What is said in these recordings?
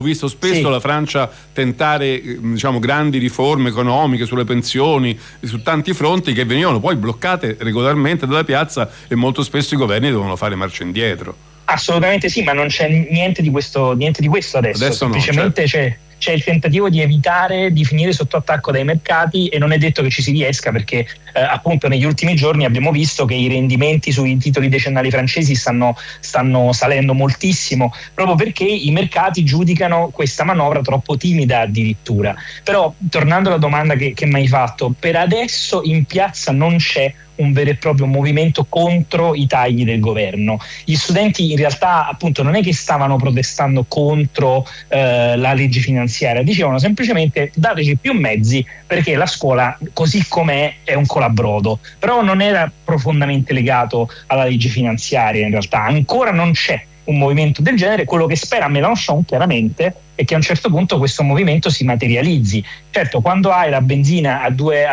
Ho visto spesso la Francia tentare grandi riforme economiche sulle pensioni, su tanti fronti, che venivano poi bloccate regolarmente dalla piazza, e molto spesso i governi devono fare marcia indietro. Assolutamente sì, ma non c'è niente di questo adesso semplicemente no, certo. C'è il tentativo di evitare di finire sotto attacco dai mercati, e non è detto che ci si riesca, perché appunto negli ultimi giorni abbiamo visto che i rendimenti sui titoli decennali francesi stanno salendo moltissimo, proprio perché i mercati giudicano questa manovra troppo timida addirittura. Però, tornando alla domanda che mi hai fatto, per adesso in piazza non c'è un vero e proprio movimento contro i tagli del governo. Gli studenti in realtà appunto non è che stavano protestando contro la legge finanziaria, dicevano semplicemente dateci più mezzi perché la scuola così com'è è un colabrodo. Però non era profondamente legato alla legge finanziaria, in realtà ancora non c'è un movimento del genere. Quello che spera Mélenchon chiaramente è che a un certo punto questo movimento si materializzi. Certo, quando hai la benzina a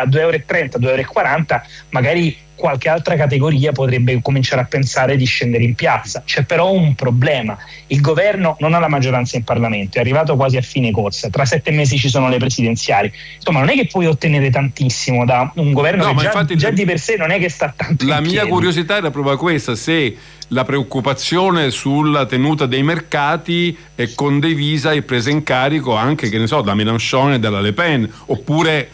2,30 €, 2,40 €, magari qualche altra categoria potrebbe cominciare a pensare di scendere in piazza. C'è però un problema: il governo non ha la maggioranza in Parlamento, è arrivato quasi a fine corsa, tra 7 mesi ci sono le presidenziali, insomma non è che puoi ottenere tantissimo da un governo che già di per sé non è che sta tanto in piedi. Mia curiosità era proprio questa: se la preoccupazione sulla tenuta dei mercati è condivisa e presa in carico anche, che ne so, da Mélenchon e dalla Le Pen, oppure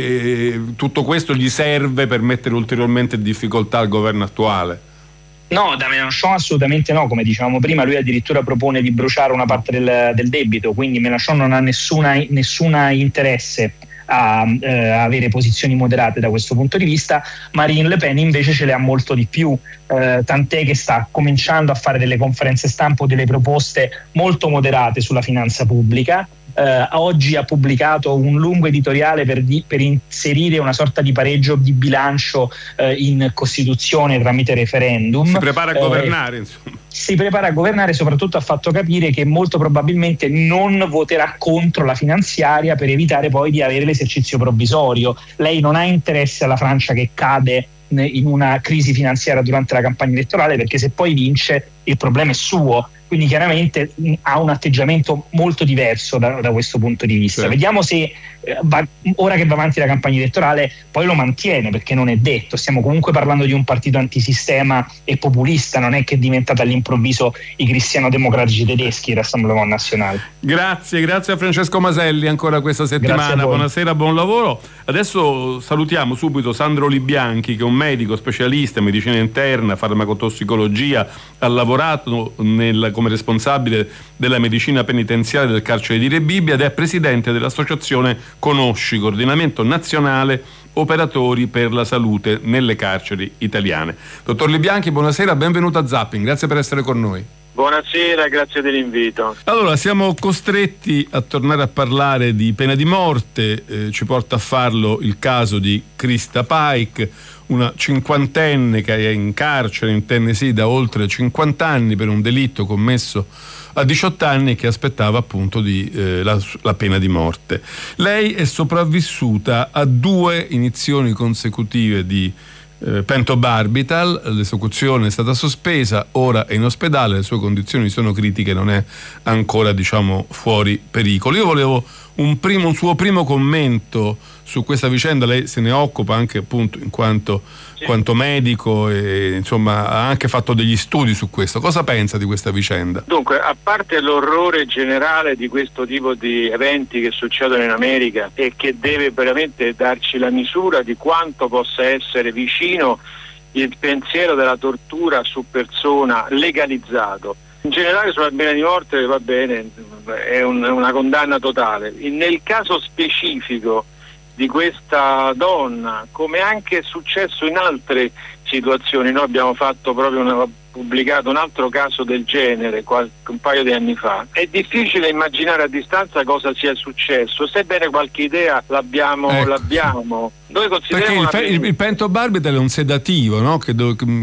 tutto questo gli serve per mettere ulteriormente in difficoltà il governo attuale. No, da Mélenchon assolutamente no, come dicevamo prima, lui addirittura propone di bruciare una parte del debito, quindi Mélenchon non ha nessuna interesse a avere posizioni moderate da questo punto di vista. Marine Le Pen invece ce le ha molto di più, tant'è che sta cominciando a fare delle conferenze stampa o delle proposte molto moderate sulla finanza pubblica. Oggi ha pubblicato un lungo editoriale per inserire una sorta di pareggio di bilancio in Costituzione tramite referendum. Si prepara a governare, insomma. Si prepara a governare, soprattutto ha fatto capire che molto probabilmente non voterà contro la finanziaria per evitare poi di avere l'esercizio provvisorio. Lei non ha interesse alla Francia che cade in una crisi finanziaria durante la campagna elettorale, perché se poi vince il problema è suo. Quindi chiaramente ha un atteggiamento molto diverso da questo punto di vista. Sì. Vediamo se ora che va avanti la campagna elettorale poi lo mantiene, perché non è detto. Stiamo comunque parlando di un partito antisistema e populista, non è che è diventato all'improvviso i cristiano-democratici tedeschi il Rassemblement National. Grazie a Francesco Maselli ancora questa settimana. Buonasera, buon lavoro. Adesso salutiamo subito Sandro Libianchi, che è un medico specialista in medicina interna, farmacotossicologia, ha lavorato come responsabile della medicina penitenziaria del carcere di Rebibbia ed è presidente dell'associazione Conosci, coordinamento nazionale operatori per la salute nelle carceri italiane. Dottor Libianchi, buonasera, benvenuto a Zapping, grazie per essere con noi. Buonasera, grazie dell'invito. Allora, siamo costretti a tornare a parlare di pena di morte, ci porta a farlo il caso di Krista Paik, una cinquantenne che è in carcere in Tennessee da oltre 50 anni per un delitto commesso a 18 anni e che aspettava appunto la pena di morte. Lei è sopravvissuta a 2 iniezioni consecutive di pentobarbital, l'esecuzione è stata sospesa, ora è in ospedale, le sue condizioni sono critiche, non è ancora fuori pericolo. Io volevo un suo primo commento su questa vicenda. Lei se ne occupa anche appunto in quanto medico e insomma ha anche fatto degli studi su questo. Cosa pensa di questa vicenda? Dunque, a parte l'orrore generale di questo tipo di eventi che succedono in America e che deve veramente darci la misura di quanto possa essere vicino il pensiero della tortura su persona legalizzato, in generale sulla pena di morte va bene, è una condanna totale. Nel caso specifico di questa donna, come anche è successo in altre situazioni, noi abbiamo fatto pubblicato un altro caso del genere un paio di anni fa, è difficile immaginare a distanza cosa sia successo, sebbene qualche idea l'abbiamo. Noi consideriamo perché il pentobarbital è un sedativo, no? È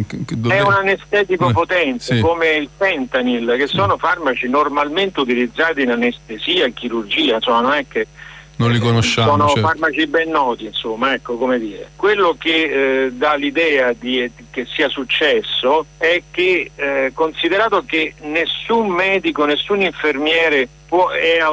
un anestetico potente, come il fentanyl, che sono farmaci normalmente utilizzati in anestesia e chirurgia, insomma non è che Non li conosciamo. Sono certo. farmaci ben noti, insomma, ecco, come dire. Quello che dà l'idea che sia successo è che, considerato che nessun medico, nessun infermiere è